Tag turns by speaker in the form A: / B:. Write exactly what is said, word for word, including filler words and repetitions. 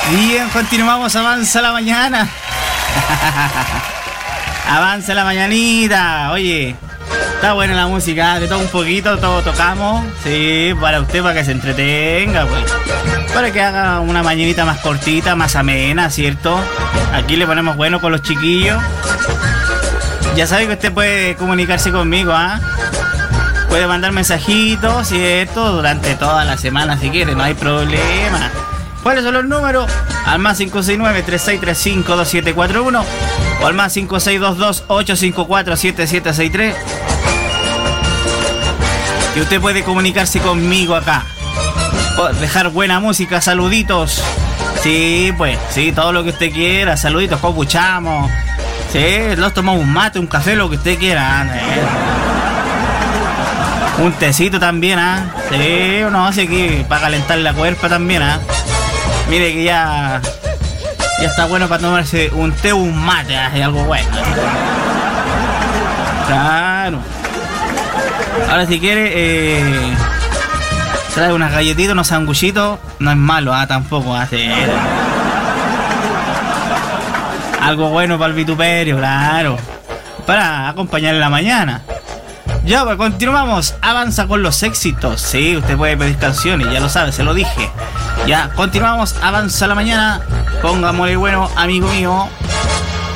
A: Bien, continuamos, avanza la mañana. Avanza la mañanita. Oye, está buena la música, de todo un poquito, todo tocamos. Sí, para usted, para que se entretenga, pues. Para que haga una mañanita más cortita, más amena, ¿cierto? Aquí le ponemos bueno con los chiquillos. Ya sabe que usted puede comunicarse conmigo, ¿ah? ¿eh? Puede mandar mensajitos, ¿cierto? Durante toda la semana si quiere, no hay problema. ¿Cuáles son los números? Al más cinco seis nueve, tres seis tres cinco, dos siete cuatro uno o al más cinco seis dos dos, ocho cinco cuatro, siete siete seis tres. Y usted puede comunicarse conmigo acá. Dejar buena música, saluditos. Sí, pues, sí, todo lo que usted quiera. Saluditos, copuchamos. Sí, los tomamos un mate, un café, lo que usted quiera. ¿eh? Un tecito también, ¿ah? ¿eh? Sí, uno hace aquí para calentar la cuerpa también, ¿ah? ¿eh? Mire que ya ya está bueno para tomarse un té o un mate, ¿eh? Algo bueno. Claro. Ahora si quiere, eh, trae unas galletitas, unos sanguchitos, no es malo, ¿ah? ¿eh? Tampoco hace. ¿eh? Algo bueno para el vituperio, claro. Para acompañar en la mañana. Ya, pues continuamos. Avanza con los éxitos. Sí, usted puede pedir canciones, ya lo sabe, se lo dije. Ya, continuamos. Avanza la mañana. Póngamole bueno, amigo mío.